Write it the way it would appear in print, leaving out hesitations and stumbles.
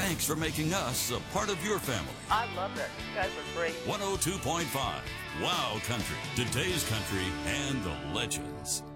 Thanks for making us a part of your family. I love it. You guys are great. 102.5 Wow Country, today's country, and the legends.